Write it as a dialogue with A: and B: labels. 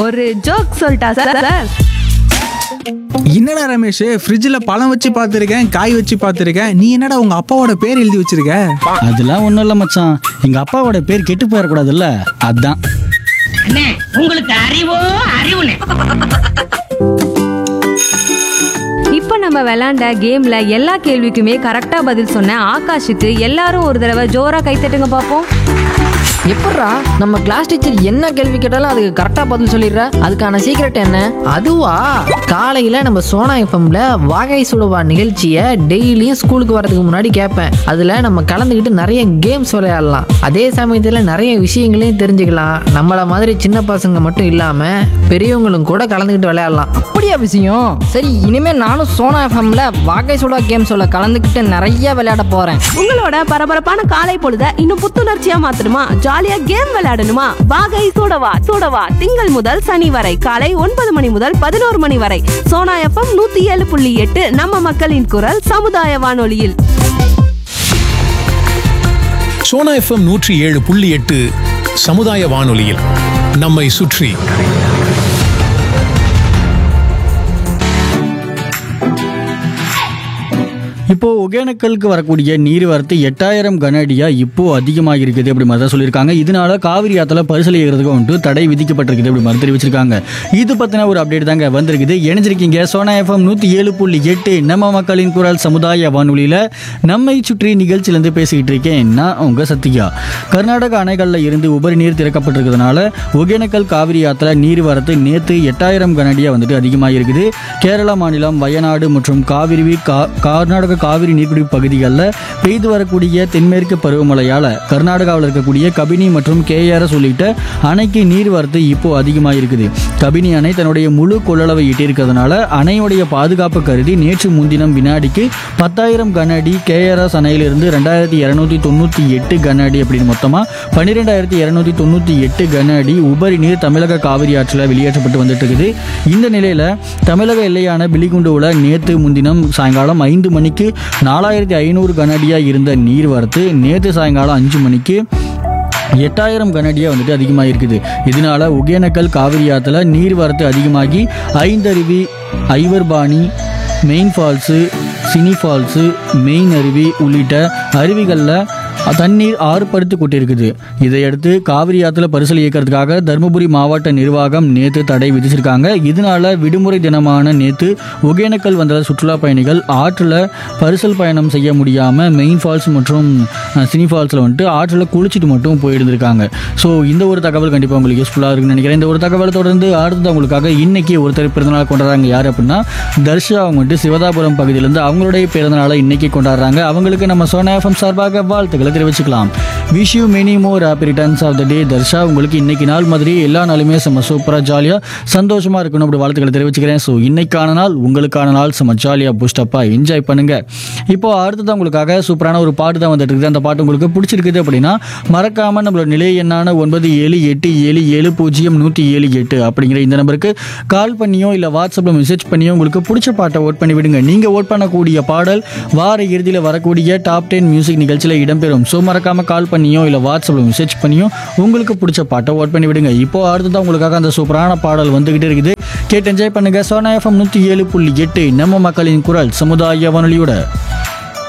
A: ஒரு ஜோக் சொல்லிட்டா sir sir.
B: என்னடா ரமேஷ், ஃப்ரிட்ஜில் பழம் வச்சு பார்த்துருக்கேன், காய் வச்சு பார்த்துருக்கேன், நீ என்னடா உங்க அப்பாவோட பேர் எழுதி வச்சிருக்க?
C: அதெல்லாம் ஒன்றும் இல்லை மச்சான், எங்கள் அப்பாவோட பேர் கெட்டு போயிடக்கூடாதுல்ல, அதான்.
D: உங்களுக்கு அறிவோ அறிவுனே.
A: இப்போ நம்ம விளையாண்ட கேம்ல எல்லா கேள்விக்குமே கரெக்டா பதில் சொன்ன ஆகாஷுக்கு எல்லாரும் ஒரு தடவை ஜோரா கைத்தட்டுங்க பார்ப்போம்.
E: எப்பட்றா நம்ம கிளாஸ் டீச்சர் என்ன கேள்வி கேட்டாலும் அதுக்கு கரெக்டா பதில் சொல்லிடுற? அதுக்கான சீக்ரெட் என்ன? அதுவா, காலையில நம்ம சோனா எஃப்எம்ல வாகை சுடுவா நிகழ்ச்சியை டெய்லியும் ஸ்கூலுக்கு வரதுக்கு முன்னாடி கேட்பேன். அதுல நம்ம கலந்துக்கிட்டு நிறைய கேம்ஸ் விளையாடலாம், அதே சமயத்துல நிறைய விஷயங்களையும் தெரிஞ்சுக்கலாம். நம்மள மாதிரி சின்ன பசங்க மட்டும் இல்லாம பெரியவங்களும் கூட கலந்துக்கிட்டு விளையாடலாம்.
F: அப்படியா விஷயம்? சரி, இனிமே நானும் சோனா எஃப்எம்ல வாகை சுடா கேம்ஸோட கலந்துக்கிட்டு நிறைய விளையாட போறேன்.
G: உங்களோட பரபரப்பான காலை பொழுத இன்னும் புத்துணர்ச்சியா மாத்தணுமா? ஜாலியா கேம் விளையாடணுமா? வாகை சூடவா சூடவா திங்கள் முதல் சனி வரை காலை 9 மணி முதல் 11 மணி வரை சோனா எஃப்எம் 107.8 நம்ம மக்களின் குரல் சமுதாய வானொலியில்.
H: சோனா எஃப்எம் 107.8 சமுதாய வானொலியில் நம்மை சுற்றி.
C: இப்போ ஒகேனக்கலுக்கு வரக்கூடிய நீர்வரத்து 8000 கன அடியா இப்போ அதிகமாக இருக்குது அப்படி மாதிரி தான் சொல்லியிருக்காங்க. இதனால காவிரி ஆத்துல பரிசல் ஏறுறதுக்கு வந்துட்டு தடை விதிக்கப்பட்டிருக்குது அப்படி மாதிரி தெரிவிச்சிருக்காங்க. இது பத்தின ஒரு அப்டேட் தாங்க வந்திருக்குது. இணைஞ்சிருக்கீங்க சோனா எஃப்எம் 107.8 நம்ம மக்களின் குரல் சமுதாய வானொலியில நம்மை சுற்றி நிகழ்ச்சியிலிருந்து பேசிக்கிட்டு இருக்கேன் நான் உங்க சத்யா. கர்நாடக அணைகள்ல இருந்து உபரி நீர் திறக்கப்பட்டிருக்கிறதுனால ஒகேனக்கல் காவிரி ஆத்துல நீர்வரத்து நேற்று 8000 கன அடியா வந்துட்டு அதிகமாக இருக்குது. கேரளா மாநிலம் வயநாடு மற்றும் கர்நாடக காவிரி நீர்பிடிப்பு பகுதிகளில் பெய்து வரக்கூடிய தென்மேற்கு பருவமழையால் கர்நாடகாவில் இருக்கக்கூடிய கபினி மற்றும் கேஆர்எஸ் உள்ளிட்ட அணைக்கு நீர்வரத்து இப்போ அதிகமாக இருக்குது. கபினி அணை தன்னுடைய முழு கொள்ளளவை எட்டியிருக்கிறதுனால அணையுடைய பாதுகாப்பு கருதி நேற்று முன்தினம் வினாடிக்கு 10,000 கன அடி கேஆர்எஸ் அணையிலிருந்து 2298 கன அடி அப்படின்னு மொத்தமாக 12,298 கன அடி உபரி நீர் தமிழக காவிரி ஆற்றில் வெளியேற்றப்பட்டு வந்துட்டு இருக்குது. இந்த நிலையில் தமிழக எல்லையான பிலிகுண்டுவில் நேற்று முன்தினம் சாயங்காலம் 5 மணிக்கு 4,500 கன அடியாக இருந்த நீர்வரத்து நேற்று சாயங்காலம் 5 மணிக்கு 8000 கன அடியாக வந்துட்டு அதிகமாக இருக்குது. இதனால ஒகேனக்கல் காவிரி ஆற்றுல நீர்வரத்து அதிகமாகி Aintharuvi, Aivarpani, main falls, cine falls, main அருவி உள்ளிட்ட அருவிகளில் தண்ணீர் ஆறுபடுத்து கொண்டிருக்குது. இதையடுத்து காவிரி ஆற்றுல பரிசல் இயக்கிறதுக்காக தருமபுரி மாவட்ட நிர்வாகம் நேற்று தடை விதிச்சிருக்காங்க. இதனால விடுமுறை தினமான நேற்று ஒகேனக்கல் வந்த சுற்றுலா பயணிகள் ஆற்றில் பரிசல் பயணம் செய்ய முடியாமல் மெயின் ஃபால்ஸ் மற்றும் சினி ஃபால்ஸில் வந்துட்டு ஆற்றில் குளிச்சுட்டு மட்டும் போயிருந்திருக்காங்க. ஸோ இந்த ஒரு தகவல் கண்டிப்பாக உங்களுக்கு யூஸ்ஃபுல்லாக இருக்குன்னு நினைக்கிறேன். இந்த ஒரு தகவலை தொடர்ந்து அடுத்தது அவங்களுக்காக இன்னைக்கு ஒருத்தர் பிறந்தநாள் கொண்டாடுறாங்க. யார் அப்படின்னா தர்ஷா. அவங்க வந்துட்டு சிவதாபுரம் பகுதியிலேருந்து அவங்களுடைய பிறந்தநாளை இன்னைக்கு கொண்டாடுறாங்க. அவங்களுக்கு நம்ம சோனா எஃப்எம் சார்பாக வாழ்த்துக்களை தெரிவிச்சுக்கலாம். Wish you many more happy returns of the டே தர்ஷா. உங்களுக்கு இன்னைக்கு நாள் மாதிரி எல்லா நாளுமே செம்ம சூப்பராக ஜாலியாக சந்தோஷமாக இருக்கணும் அப்படி வாழ்த்துக்களை தெரிவிச்சுக்கிறேன். ஸோ இன்னைக்கான நாள் உங்களுக்கான நாள் செம்ம ஜாலியாக பூஸ்டப்பாக என்ஜாய் பண்ணுங்க. இப்போ அடுத்தது உங்களுக்காக சூப்பரான ஒரு பாட்டு தான் வந்துட்டு இருக்குது. அந்த பாட்டு உங்களுக்கு பிடிச்சிருக்குது அப்படின்னா மறக்காமல் நம்மளோட நிலைய எண்ணான 9787070178 அப்படிங்கிற இந்த நம்பருக்கு கால் பண்ணியோ இல்லை வாட்ஸ்அப்பில் மெசேஜ் பண்ணியோ உங்களுக்கு பிடிச்ச பாட்டை ஓட் பண்ணி விடுங்க. நீங்கள் ஓட் பண்ணக்கூடிய பாடல் வார இறுதியில் வரக்கூடிய டாப் 10 மியூசிக் நிகழ்ச்சியில் இடம்பெறும். ஸோ மறக்காம கால் பண்ணியோ இல்லை வாட்ஸ்அப்பில் மெசேஜ் பண்ணியோ உங்களுக்கு பிடிச்ச பாட்டை ஓட் பண்ணி விடுங்க. இப்போ அடுத்ததான் உங்களுக்காக அந்த சூப்பரான பாடல் வந்துகிட்டு இருக்குது. கேட்டு என்ஜாய் பண்ணுங்க. சோனா எஃப்எம் 107.8 நம்ம மக்களின் குரல் சமுதாய வானொலியோட.